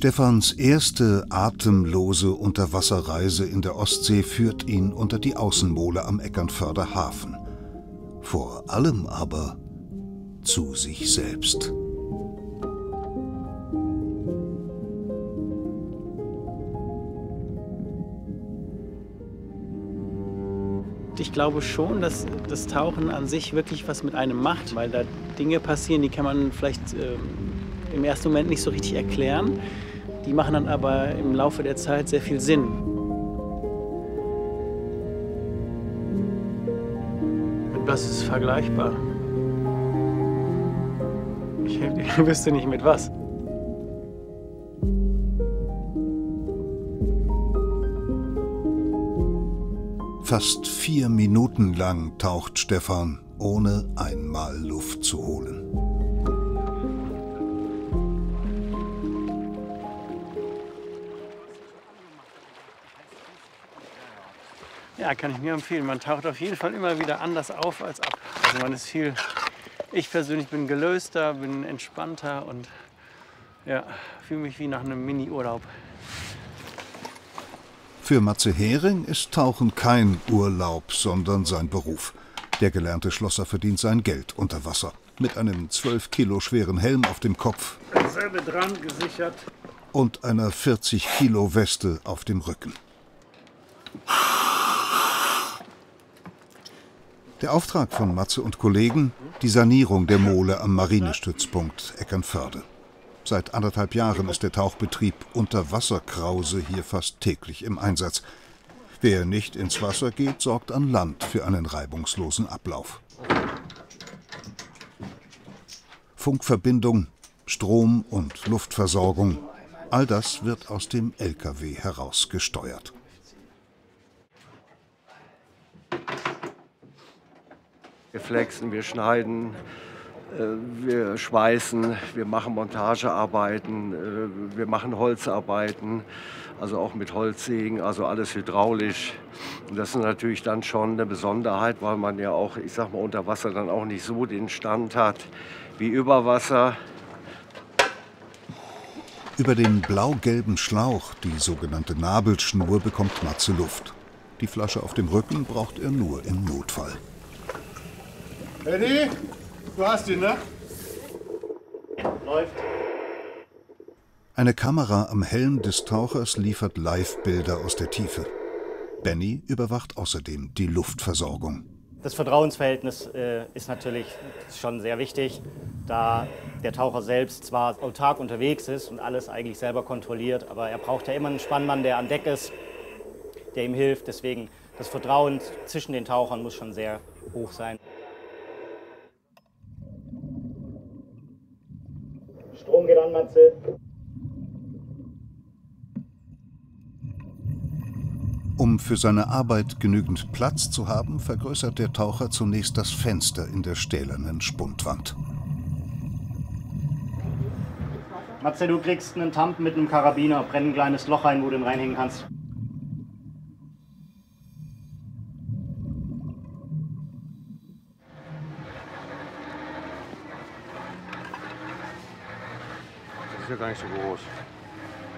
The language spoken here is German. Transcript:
Stephans erste atemlose Unterwasserreise in der Ostsee führt ihn unter die Außenmole am Eckernförder Hafen. Vor allem aber zu sich selbst. Ich glaube schon, dass das Tauchen an sich wirklich was mit einem macht, weil da Dinge passieren, die kann man vielleicht im ersten Moment nicht so richtig erklären. Die machen dann aber im Laufe der Zeit sehr viel Sinn. Mit was ist es vergleichbar? Ich wüsste nicht mit was. Fast 4 Minuten lang taucht Stephan, ohne einmal Luft zu holen. Ja, kann ich mir empfehlen. Man taucht auf jeden Fall immer wieder anders auf als ab. Also man ist viel. Ich persönlich bin gelöster, bin entspannter und ja, fühle mich wie nach einem Mini-Urlaub. Für Matze Hering ist Tauchen kein Urlaub, sondern sein Beruf. Der gelernte Schlosser verdient sein Geld unter Wasser. Mit einem 12 Kilo schweren Helm auf dem Kopf Selbe dran gesichert. und einer 40 Kilo Weste auf dem Rücken. Der Auftrag von Matze und Kollegen: die Sanierung der Mole am Marinestützpunkt Eckernförde. Seit 1,5 Jahren ist der Tauchbetrieb Unterwasserkrause hier fast täglich im Einsatz. Wer nicht ins Wasser geht, sorgt an Land für einen reibungslosen Ablauf. Funkverbindung, Strom- und Luftversorgung, all das wird aus dem LKW heraus gesteuert. Wir flexen, wir schneiden, wir schweißen, wir machen Montagearbeiten, wir machen Holzarbeiten, also auch mit Holzsägen, also alles hydraulisch. Und das ist natürlich dann schon eine Besonderheit, weil man ja auch, ich sag mal, unter Wasser dann auch nicht so den Stand hat wie über Wasser. Über den blau-gelben Schlauch, die sogenannte Nabelschnur, bekommt Matze Luft. Die Flasche auf dem Rücken braucht er nur im Notfall. Eddie, du hast ihn, ne? Läuft. Eine Kamera am Helm des Tauchers liefert Live-Bilder aus der Tiefe. Benny überwacht außerdem die Luftversorgung. Das Vertrauensverhältnis ist natürlich schon sehr wichtig, da der Taucher selbst zwar autark unterwegs ist und alles eigentlich selber kontrolliert, aber er braucht ja immer einen Spannmann, der an Deck ist, der ihm hilft. Deswegen das Vertrauen zwischen den Tauchern muss schon sehr hoch sein. Strom geht an, Matze. Um für seine Arbeit genügend Platz zu haben, vergrößert der Taucher zunächst das Fenster in der stählernen Spundwand. Matze, du kriegst einen Tampen mit einem Karabiner, brenn ein kleines Loch rein, wo du ihn reinhängen kannst. Das ist ja gar nicht so groß.